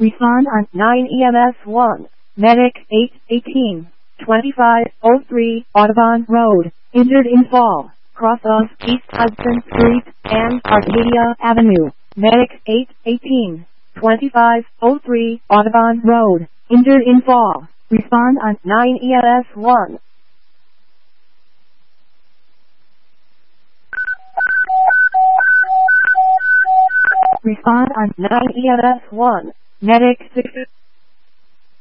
Respond on 9 EMS 1. Medic 818. 2503 Audubon Road. Injured in fall. Cross of East Hudson Street and Arcadia Avenue. Medic 818. 2503 Audubon Road. Injured in fall. Respond on 9 EMS 1. Respond on 9 EMS 1. Medic 60.